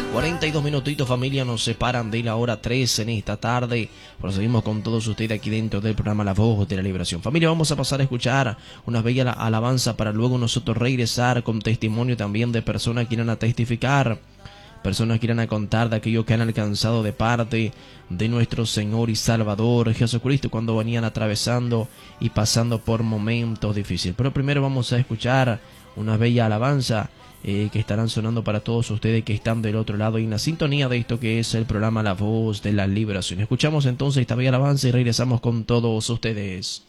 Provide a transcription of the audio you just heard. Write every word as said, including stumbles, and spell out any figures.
cuarenta y dos minutitos, familia, nos separan de la hora trece en esta tarde. Procedimos con todos ustedes aquí dentro del programa La Voz de la Liberación. Familia, vamos a pasar a escuchar una bella alabanza para luego nosotros regresar con testimonio también de personas que irán a testificar, personas que irán a contar de aquello que han alcanzado de parte de nuestro Señor y Salvador Jesucristo cuando venían atravesando y pasando por momentos difíciles. Pero primero vamos a escuchar una bella alabanza Eh, que estarán sonando para todos ustedes que están del otro lado y en la sintonía de esto que es el programa La Voz de la Liberación. Escuchamos entonces esta bella alabanza y regresamos con todos ustedes.